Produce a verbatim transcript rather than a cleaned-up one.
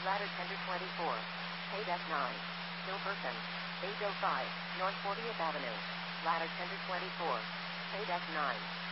ladder tender twenty-four, paid F nine, Hilverton, eight oh five, North fortieth Avenue, ladder tender twenty-four, paid F nine.